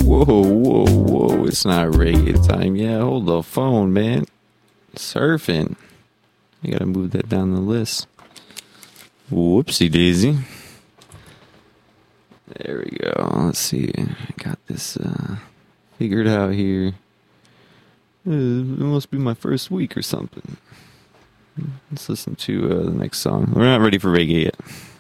Whoa, whoa, whoa. It's not reggae time. Yeah, hold the phone, man. Surfing. I gotta move that down the list. Whoopsie daisy. There we go. Let's see. I got this figured out here. It must be my first week or something. Let's listen to the next song. We're not ready for reggae yet.